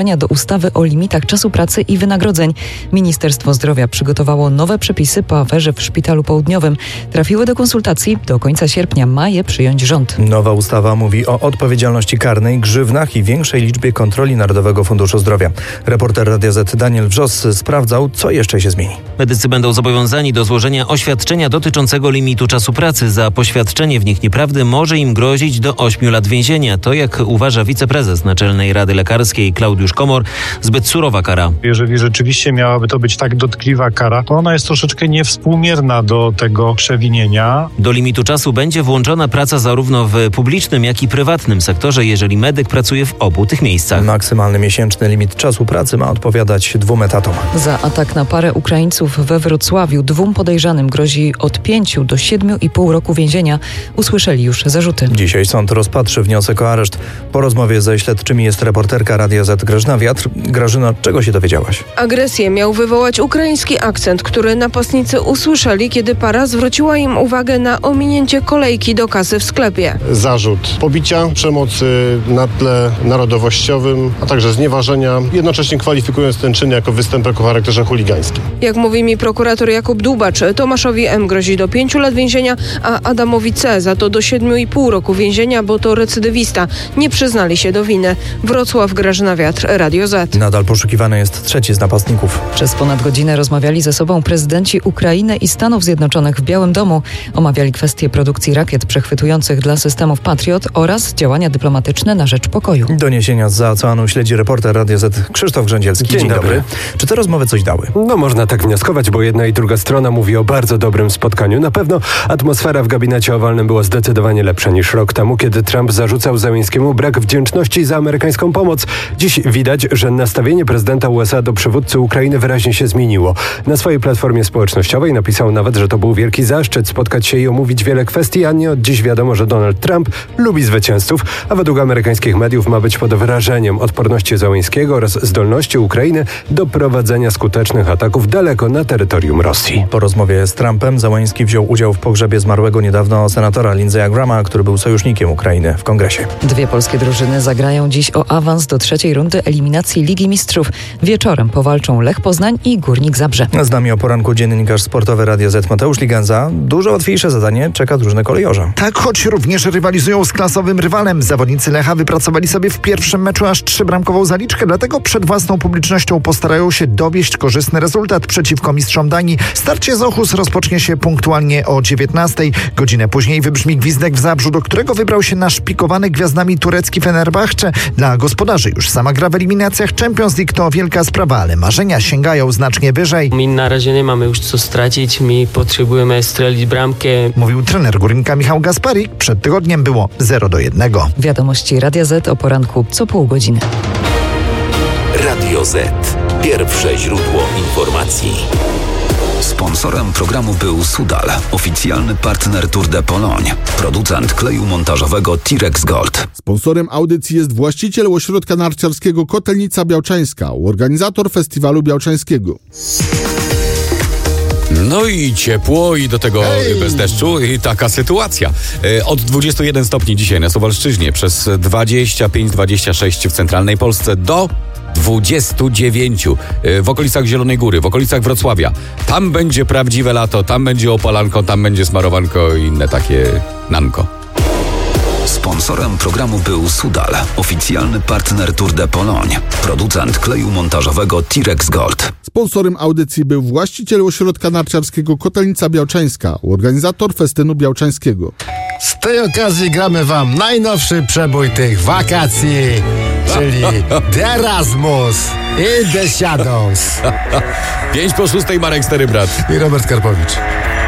do ustawy o limitach czasu pracy i wynagrodzeń. Ministerstwo Zdrowia przygotowało nowe przepisy po aferze w Szpitalu Południowym. Trafiły do konsultacji. Do końca sierpnia ma je przyjąć rząd. Nowa ustawa mówi o odpowiedzialności karnej, grzywnach i większej liczbie kontroli Narodowego Funduszu Zdrowia. Reporter Radia Z Daniel Wrzos sprawdzał, co jeszcze się zmieni. Medycy będą zobowiązani do złożenia oświadczenia dotyczącego limitu czasu pracy. Za poświadczenie w nich nieprawdy może im grozić do 8 lat więzienia. To, jak uważa wiceprezes Naczelnej Rady Lekarskiej Klaudiusz Komor, zbyt surowa kara. Jeżeli rzeczywiście miałaby to być tak dotkliwa kara, to ona jest troszeczkę niewspółmierna do tego przewinienia. Do limitu czasu będzie włączona praca zarówno w publicznym, jak i prywatnym sektorze, jeżeli medyk pracuje w obu tych miejscach. Maksymalny miesięczny limit czasu pracy ma odpowiadać 2 etatom. Za atak na parę Ukraińców we Wrocławiu 2 podejrzanym grozi od 5 do 7,5 roku więzienia. Usłyszeli już zarzuty. Dzisiaj sąd rozpatrzy wniosek o areszt. Po rozmowie ze śledczymi jest reporterka Radia Z Grażyna Wiatr. Grażyna, czego się dowiedziałaś? Agresję miał wywołać ukraiński akcent, który napastnicy usłyszeli, kiedy para zwróciła im uwagę na ominięcie kolejki do kasy w sklepie. Zarzut pobicia, przemocy na tle narodowościowym, a także znieważenia, jednocześnie kwalifikując ten czyn jako występek o charakterze chuligańskim. Jak mówi mi prokurator Jakub Dłubacz, Tomaszowi M. grozi do 5 lat więzienia, a Adamowi C. za to do 7,5 roku więzienia, bo to recydywista. Nie przyznali się do winy. Wrocław, Grażyna Wiatr, Radio Z. Nadal poszukiwany jest trzeci z napastników. Przez ponad godzinę rozmawiali ze sobą prezydenci Ukrainy i Stanów Zjednoczonych w Białym Domu. Omawiali kwestie produkcji rakiet przechwytujących dla systemów Patriot oraz działania dyplomatyczne na rzecz pokoju. Doniesienia z oceanu śledzi reporter Radia Z Krzysztof Grzędzielski. Dzień dobry. Czy te rozmowy coś dały? No można tak wnioskować, bo jedna i druga strona mówi o bardzo dobrym spotkaniu. Na pewno atmosfera w gabinecie owalnym była zdecydowanie lepsza niż rok temu, kiedy Trump zarzucał Zełenskiemu brak wdzięczności za amerykańską pomoc. Dziś widać, że nastawienie prezydenta USA do przywódcy Ukrainy wyraźnie się zmieniło. Na swojej platformie społecznościowej napisał nawet, że to był wielki zaszczyt spotkać się i omówić wiele kwestii, a nie od dziś wiadomo, że Donald Trump lubi zwycięzców, a według amerykańskich mediów ma być pod wrażeniem odporności Zełenskiego oraz zdolności Ukrainy do prowadzenia skutecznych ataków daleko na terytorium Rosji. Po rozmowie z Trumpem Zełenski wziął udział w pogrzebie zmarłego niedawno senatora Lindsaya Grahama, który był sojusznikiem Ukrainy w kongresie. 2 polskie drużyny zagrają dziś o awans do 3. rundy eliminacji Ligi Mistrzów. Wieczorem powalczą Lech Poznań i Górnik Zabrze. Z nami o poranku dziennikarz sportowy Radia Z Mateusz Ligenza. Dużo łatwiejsze zadanie czeka drużynę kolejorza. Tak, choć również rywalizują z klasowym rywalem. Zawodnicy Lecha wypracowali sobie w pierwszym meczu aż 3-bramkową zaliczkę, dlatego przed własną publicznością postarają się dowieść korzystny rezultat przeciwko mistrzom Danii. Starcie z Ochus rozpocznie się punktualnie o 19:00. Godzinę później wybrzmi gwizdek w Zabrzu, do którego wybrał się naszpikowany gwiazdami turecki Fenerbahce. Dla gospodarzy już sama gra w eliminacjach Champions League to wielka sprawa, ale marzenia sięgają znacznie wyżej. My na razie nie mamy już co stracić, my potrzebujemy strzelić bramkę. Mówił trener Górnika Michał Gasparik. Przed tygodniem było 0-1. Wiadomości Radia Z o poranku co pół godziny. Radio Z. Pierwsze źródło informacji. Sponsorem programu był Sudal, oficjalny partner Tour de Pologne, producent kleju montażowego Tirex Gold. Sponsorem audycji jest właściciel ośrodka narciarskiego Kotelnica Białczańska, organizator festiwalu białczańskiego. No i ciepło i do tego bez deszczu i taka sytuacja. Od 21 stopni dzisiaj na Suwalszczyźnie, przez 25-26 w centralnej Polsce do 29 w okolicach Zielonej Góry, w okolicach Wrocławia. Tam będzie prawdziwe lato, tam będzie opalanko, tam będzie smarowanko i inne takie nanko. Sponsorem programu był Sudal, oficjalny partner Tour de Pologne, producent kleju montażowego Tirex Gold. Sponsorem audycji był właściciel ośrodka narciarskiego Kotelnica Białczańska, organizator festynu białczańskiego. Z tej okazji gramy wam najnowszy przebój tych wakacji, czyli The Erasmus i The Shadows. 5 po 6 Marek Stary Brat i Robert Karpowicz.